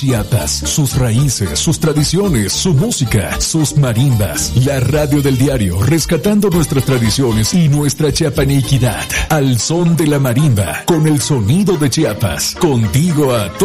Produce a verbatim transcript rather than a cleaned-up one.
Chiapas, sus raíces, sus tradiciones, su música, sus marimbas. La radio del diario, rescatando nuestras tradiciones y nuestra chiapaniquidad. Al son de la marimba, con el sonido de Chiapas. Contigo a